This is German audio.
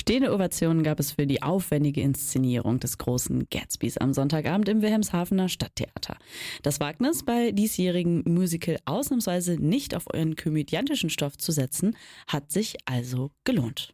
Stehende Ovationen gab es für die aufwendige Inszenierung des großen Gatsbys am Sonntagabend im Wilhelmshavener Stadttheater. Das Wagnis, bei diesjährigen Musical ausnahmsweise nicht auf einen komödiantischen Stoff zu setzen, hat sich also gelohnt.